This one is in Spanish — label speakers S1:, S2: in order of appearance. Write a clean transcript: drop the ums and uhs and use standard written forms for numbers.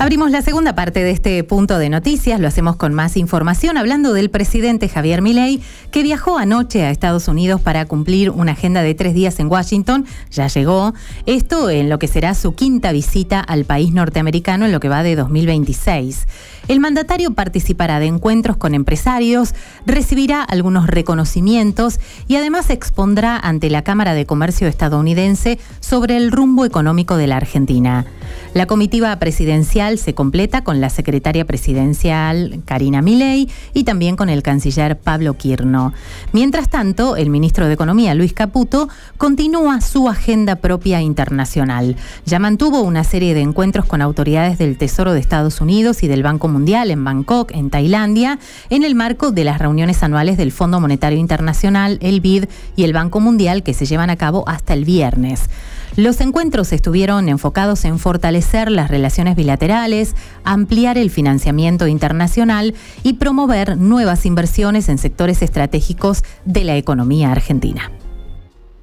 S1: Abrimos la segunda parte de este punto de noticias, lo hacemos con más información, hablando del presidente Javier Milei, que viajó anoche a Estados Unidos para cumplir una agenda de 3 días en Washington. Ya llegó. Esto en lo que será su quinta visita al país norteamericano en lo que va de 2026. El mandatario participará de encuentros con empresarios, recibirá algunos reconocimientos y además expondrá ante la Cámara de Comercio estadounidense sobre el rumbo económico de la Argentina. La comitiva presidencial se completa con la secretaria presidencial Karina Milei y también con el canciller Pablo Quirno. Mientras tanto, el ministro de Economía, Luis Caputo, continúa su agenda propia internacional. Ya mantuvo una serie de encuentros con autoridades del Tesoro de Estados Unidos y del Banco Mundial en Bangkok, en Tailandia, en el marco de las reuniones anuales del Fondo Monetario Internacional, el BID y el Banco Mundial, que se llevan a cabo hasta el viernes. Los encuentros estuvieron enfocados en fortalecer las relaciones bilaterales, ampliar el financiamiento internacional y promover nuevas inversiones en sectores estratégicos de la economía argentina.